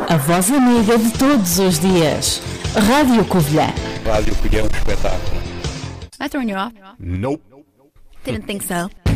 A voz amiga de todos os dias. Rádio Covilhã. Rádio Covilhã é um espetáculo. Am I throwing you off? Nope. Didn't think so.